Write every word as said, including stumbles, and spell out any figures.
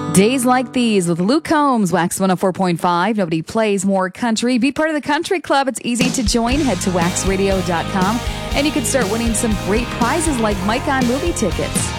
Days Like These with Luke Combs, Wax one oh four point five. Nobody plays more country. Be part of the country club. It's easy to join. Head to wax radio dot com and you can start winning some great prizes like Mike on movie tickets.